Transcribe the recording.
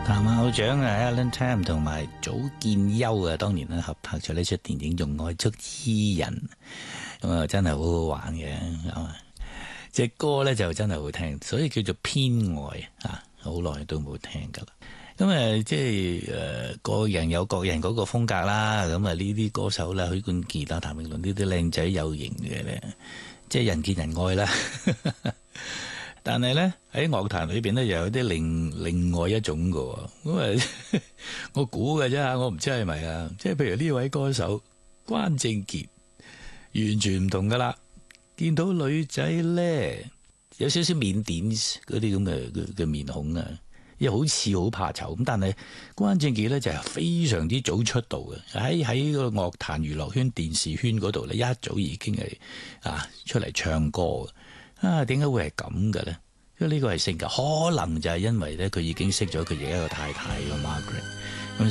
譚校長啊 Alan Tam 同埋祖建優啊，當年咧合拍咗呢出電影《用愛捉伊人》，咁啊真係好好玩嘅。隻歌咧就真係好聽，所以叫做偏愛啊，好耐都冇聽噶啦。咁啊，即係個人有各人嗰個風格啦。咁啊，呢啲歌手啦，許冠傑啊、譚詠麟呢啲靚仔有型嘅咧，即係人見人愛啦。但係咧喺樂壇裏邊咧，又有啲另外一種嘅。咁啊，我估嘅啫，我唔知係咪啊。即係譬如呢位歌手關正傑，完全唔同噶啦。見到女仔咧，有少少緬甸嗰啲咁嘅面孔啊，又好似好怕醜咁。但係關正傑咧就係非常之早出道嘅，喺個樂壇娛樂圈、電視圈嗰度咧，一早已經係出嚟唱歌嘅。點解會係咁嘅咧？因為呢個係性格，可能就係因為咧佢已經識咗佢而家個太太個 Margaret。